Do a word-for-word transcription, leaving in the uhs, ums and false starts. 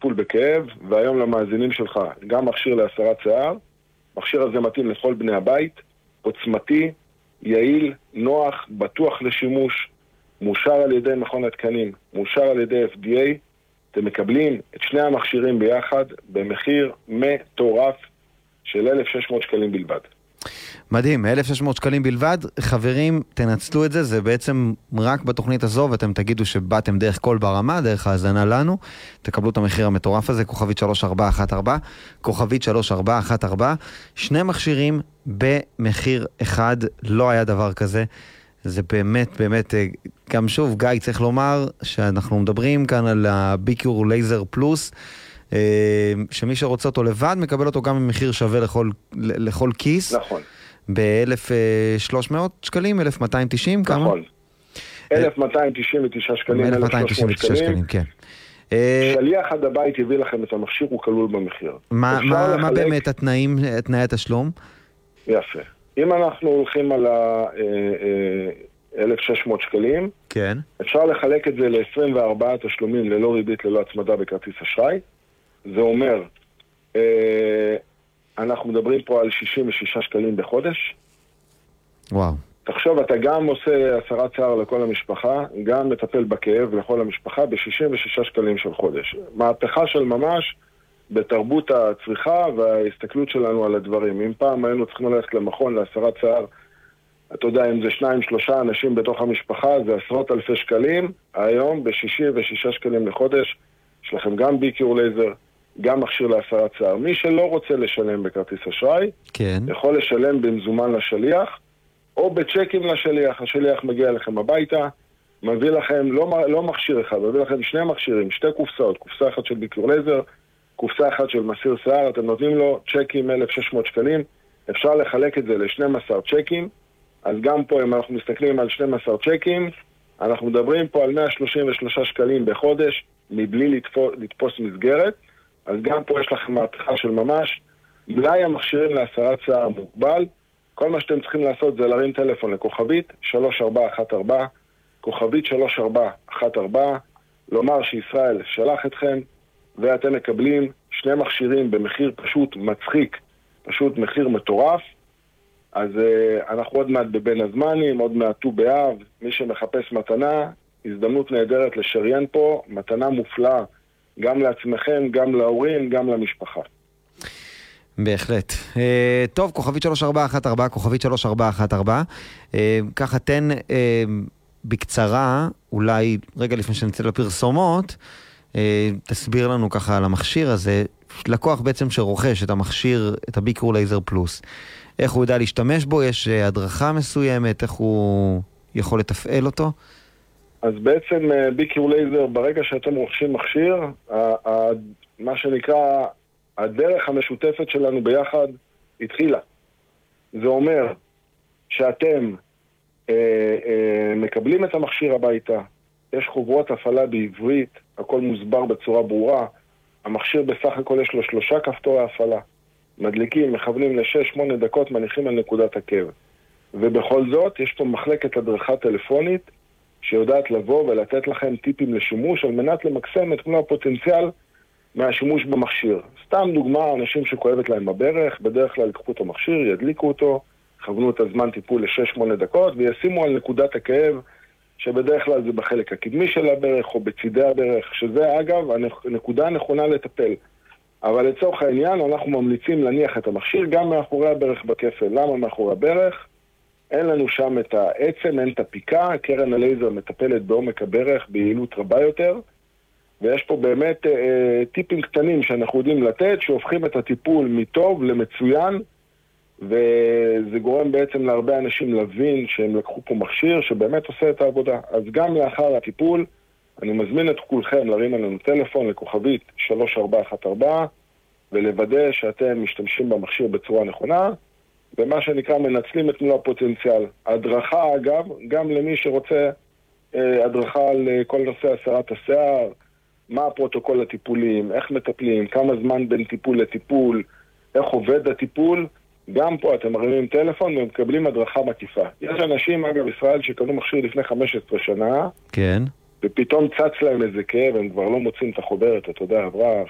טיפול בכאב, והיום למאזינים שלך גם מכשיר להסרת שיער. המכשיר הזה מתאים לכל בני הבית, עוצמתי, יעיל, נוח, בטוח לשימוש, מאושר על ידי מכון התקנים, מאושר על ידי אף די איי. אתם מקבלים את שני המכשירים ביחד במחיר מטורף של אלף ושש מאות שקלים בלבד. מדהים, אלף ושש מאות שקלים בלבד. חברים, תנצלו את זה, זה בעצם רק בתוכנית הזו, ואתם תגידו שבאתם דרך כל ברמה, דרך האזנה לנו, תקבלו את המחיר המטורף הזה, כוכבית שלוש ארבע אחת ארבע, כוכבית שלוש ארבע אחת ארבע, שני מכשירים במחיר אחד, לא היה דבר כזה. זה באמת, באמת, גם שוב, גיא, צריך לומר שאנחנו מדברים כאן על הביקיור לייזר פלוס, שמי שרוצה אותו לבד מקבל אותו גם במחיר שווה לכל, לכל כיס. נכון. ב-אלף ושלוש מאות שקלים, אלף מאתיים תשעים, כמה? נכון. אלף מאתיים תשעים ותשעה שקלים, אלף ושלוש מאות שקלים, כן. שליח עד הבית יביא לכם את המכשיר, הוא כלול במחיר. מה, מה, מה באמת התנאים, תנאי התשלום? יפה. אם אנחנו הולכים על ה-אלף ושש מאות שקלים, כן. אפשר לחלק את זה ל-עשרים וארבעה תשלומים ללא ריבית, ללא הצמדה בכרטיס אשראי. זה אומר, אנחנו מדברים פה על שישים ושישה שקלים בחודש. וואו. תחשוב, אתה גם עושה הסרת שיער לכל המשפחה, גם מטפל בכאב לכל המשפחה ב-שישים ושישה שקלים של חודש. מהפכה של ממש בתרבות הצריכה וההסתכלות שלנו על הדברים. אם פעם היינו צריכים ללכת למכון להסרת שיער, אתה יודע, אם זה שניים, שלושה אנשים בתוך המשפחה, זה עשרות אלפי שקלים. היום ב-שישים ושישה שקלים לחודש, יש לכם גם ביקיור לייזר, גם מכשיר להסרת שיער. מי שלא רוצה לשלם בכרטיס אשראי, כן. יכול לשלם במזומן לשליח, או בצ'קים לשליח. השליח מגיע לכם הביתה, מביא לכם, לא, לא מכשיר אחד, מביא לכם שני מכשירים, שתי קופסאות, קופסה אחת של ביקיור לייזר, קופסה אחת של מסיר שיער, אתם נותנים לו צ'קים אלף ושש מאות שקלים, אפשר לחלק את זה ל-שנים עשר צ'קים, אז גם פה אם אנחנו מסתכלים על שנים עשר צ'קים, אנחנו מדברים פה על מאה שלושים ושלושה שקלים בחודש, מבלי לתפוס, לתפוס מסגרת, אז גם פה יש לכם מהפכה של ממש. מלאי המכשירים להסרת שיער מוגבל, כל מה שאתם צריכים לעשות זה להרים טלפון לכוכבית שלוש ארבע אחת ארבע, כוכבית שלוש ארבע אחת ארבע, לומר שישראל שלח אתכם, ואתם מקבלים שני מכשירים במחיר פשוט מצחיק, פשוט מחיר מטורף. אז uh, אנחנו עוד מעט בבין הזמנים, עוד מעט ט"ו באב, מי שמחפש מתנה, הזדמנות נהדרת לשריין פה, מתנה מופלאה, גם לעצמכם, גם להורים, גם למשפחה. בהחלט. Uh, טוב, כוכבית שלוש ארבע אחת ארבע, כוכבית שלוש ארבע אחת ארבע, uh, ככה תן uh, בקצרה, אולי רגע לפני שנצא לפרסומות, uh, תסביר לנו ככה על המכשיר הזה, לקוח בעצם שרוכש את המכשיר, את הביקיור לייזר פלוס, איך הוא יודע להשתמש בו, יש הדרכה מסוימת, איך הוא יכול לתפעל אותו? אז בעצם ביקיור לייזר, ברגע שאתם רוכשים מכשיר, מה שנקרא, הדרך המשותפת שלנו ביחד התחילה. זה אומר שאתם אה, אה, מקבלים את המכשיר הביתה, יש חוברות הפעלה בעברית, הכל מוסבר בצורה ברורה, המכשיר בסך הכל יש לו שלושה כפתורי הפעלה, מדליקים, מכוונים לשש שמונה דקות, מניחים על נקודת הקו. ובכל זאת, יש פה מחלקת הדרכה טלפונית, שיודעת לבוא ולתת לכם טיפים לשימוש, על מנת למקסם את מלוא הפוטנציאל מהשימוש במכשיר. סתם דוגמה, אנשים שכואבת להם בברך, בדרך כלל יקחו את המכשיר, ידליקו אותו, כוונו את הזמן טיפול לשש שמונה דקות, וישימו על נקודת הכאב, שבדרך כלל זה בחלק הקדמי של הברך, או בצידי הברך, שזה אגב הנקודה הנכונה לטפל. אבל לצורך העניין אנחנו ממליצים להניח את המכשיר גם מאחורי הברך בכפל. למה מאחורי הברך? אין לנו שם את העצם, אין את הפיקה, קרן הלייזר מטפלת בעומק הברך ביעילות רבה יותר, ויש פה באמת אה, טיפים קטנים שאנחנו יודעים לתת, שהופכים את הטיפול מטוב למצוין, וזה גורם בעצם להרבה אנשים להבין שהם לקחו פה מכשיר שבאמת עושה את העבודה. אז גם לאחר הטיפול, אני מזמין את כולכם להרים עלינו טלפון לכוכבית שלוש ארבע אחת ארבע, ולוודא שאתם משתמשים במכשיר בצורה נכונה, ומה שנקרא מנצלים את מלוא הפוטנציאל. הדרכה אגב, גם למי שרוצה אה, הדרכה על כל נושא הסרת השיער, מה הפרוטוקול הטיפולים, איך מטפלים, כמה זמן בין טיפול לטיפול, איך עובד הטיפול, גם פה אתם מרימים טלפון ומקבלים הדרכה מקיפה. יש אנשים אגב ישראל שקנו מכשיר לפני חמש עשרה שנה, כן. ופתאום צץ להם איזה כאב, הם כבר לא מוצאים את החוברת, אתה יודע, עברה